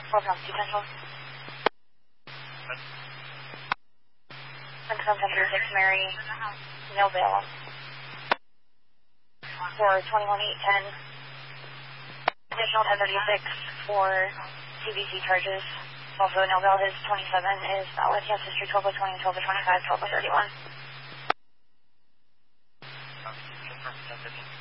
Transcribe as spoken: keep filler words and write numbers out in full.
twelve knots potential. Confirm ten thirty-six Mary, no bail. For twenty-one eight ten. Additional ten thirty-six for C B C charges. Also, no bail. His twenty-seven is valid. He has history twelve oh twenty, twelve oh twenty-five, twelve oh thirty-one.